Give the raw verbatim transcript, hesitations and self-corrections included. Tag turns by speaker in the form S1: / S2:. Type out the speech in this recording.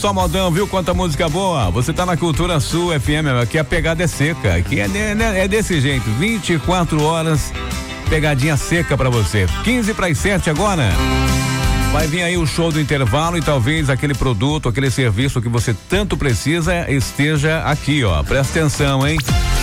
S1: Só modão, viu quanta música boa? Você tá na Cultura Sul F M, aqui a pegada é seca, aqui é, é, é desse jeito, vinte e quatro horas, pegadinha seca pra você. quinze para as sete agora. Vai vir aí o show do intervalo e talvez aquele produto, aquele serviço que você tanto precisa esteja aqui, ó. Presta atenção, hein?